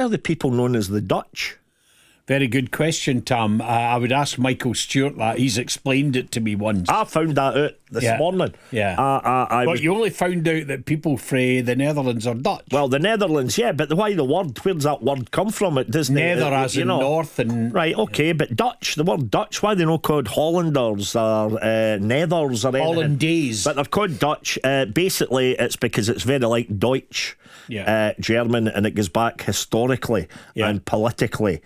are the people known as the Dutch? Very good question, Tom. I would ask Michael Stewart that. He's explained it to me once. I found that out this morning. Yeah. But you only found out that people from the Netherlands are Dutch. Well, the Netherlands, yeah, but why the word? Where does that word come from? It doesn't. Nether as in north and... Right, okay, but Dutch, the word Dutch, why are they not called Hollanders or Nethers or anything? Hollandaise. But they're called Dutch. Basically, it's because it's very like Deutsch, German, and it goes back historically and politically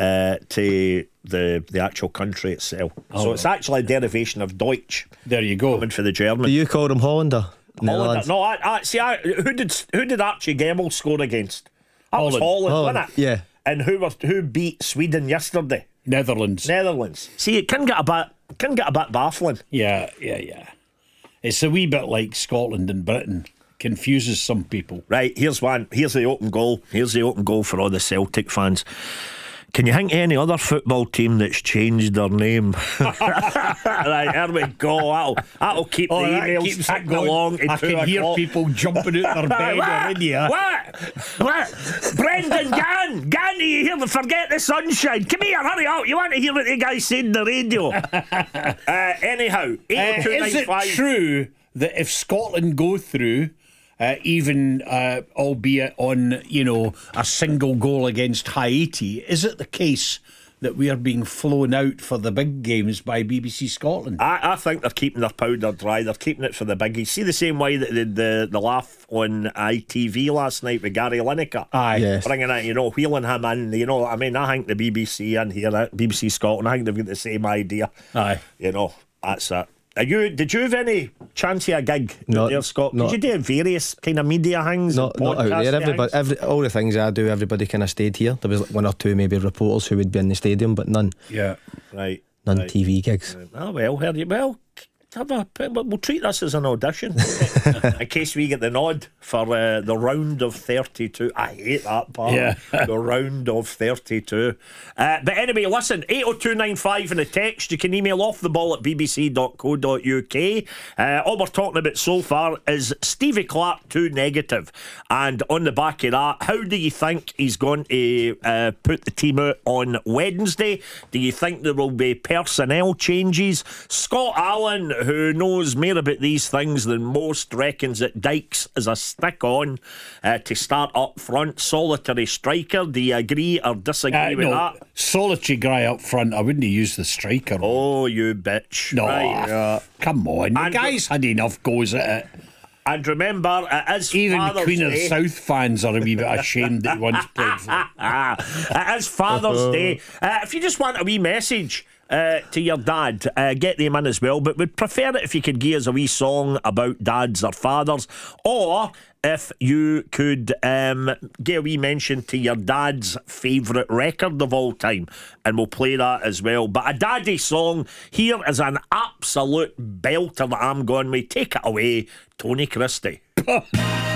to the actual country itself. So it's actually a derivation of Deutsch. There you go. Coming for the German. Do you call them Hollander? Hollander. No, who did Archie Gemmill score against? That was Holland, wasn't it? Yeah. And who beat Sweden yesterday? Netherlands. See, it can get a bit baffling. Yeah. It's a wee bit like Scotland and Britain. Confuses some people. Right, here's one. Here's the open goal for all the Celtic fans. Can you think of any other football team that's changed their name? Right, here we go. That'll keep the emails ticking along. I can hear people jumping out their bed already. What? Brendan Gann, you hear the Forget the Sunshine? Come here, hurry up. You want to hear what the guy said in the radio? Anyhow, 80295. Is it true that if Scotland go through, even albeit on a single goal against Haiti, is it the case that we are being flown out for the big games by BBC Scotland? I think they're keeping their powder dry. They're keeping it for the biggies. See the same way that they did the laugh on ITV last night with Gary Lineker. Aye, yes. Bringing it, wheeling him in. I mean, I think the BBC in here, BBC Scotland, I think they've got the same idea. Aye, that's it. Did you have any chance of a gig out there, Scott? Did you do various kind of media things? Not out there. All the things I do, everybody kind of stayed here. There was like one or two maybe reporters who would be in the stadium, but none. Yeah, right. None right. TV gigs. We'll treat this as an audition in case we get the nod for the round of 32. I hate that part. Yeah. The round of 32. But anyway, listen, 80295 in the text. You can email offtheball@bbc.co.uk. All we're talking about so far is Stevie Clarke too negative. And on the back of that, how do you think he's going to put the team out on Wednesday? Do you think there will be personnel changes? Scott Allen, who knows more about these things than most, reckons that Dykes is a stick-on to start up front. Solitary striker. Do you agree or disagree with that? Solitary guy up front. I wouldn't use the striker. Oh, you bitch. No, right. Come on. The guy's had enough goes at it. And remember, it is even Father's Queen of Day. South fans are a wee bit ashamed that he once played for. It is Father's Day. If you just want a wee message to your dad, get them in as well, but we'd prefer it if you could give us a wee song about dads or fathers, or if you could give a wee mention to your dad's favourite record of all time, and we'll play that as well. But a daddy song, here is an absolute belter that I'm going with. Take it away, Tony Christie.